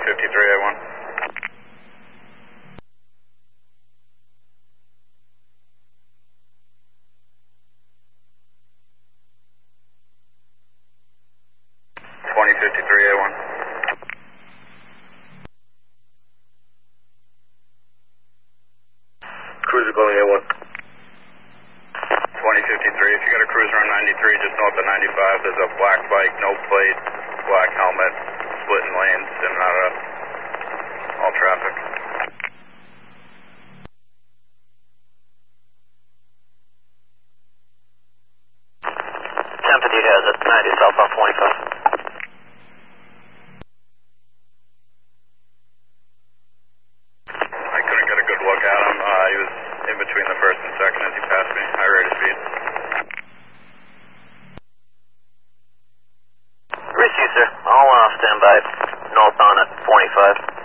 2053A1. Cruiser going A1. 2053, if you got a cruiser on 93, just north of 95, there's a black bike, no plate, black helmet, splitting lanes, in and out of all traffic. Sympathy has it, 90 southbound 25. I couldn't get a good look at him. He was in between the first and second as he passed me. High rate of speed. Receive, sir. I'll stand by northbound at 25.